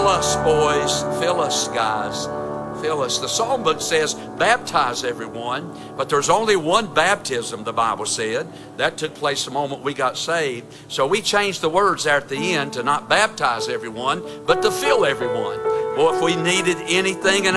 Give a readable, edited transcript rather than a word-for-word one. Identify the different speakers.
Speaker 1: Fill us, boys. Fill us, guys. Fill us. The songbook says, baptize everyone, but there's only one baptism, the Bible said. That took place the moment we got saved. So we changed the words there at the end to not baptize everyone, but to fill everyone. Well, if we needed anything in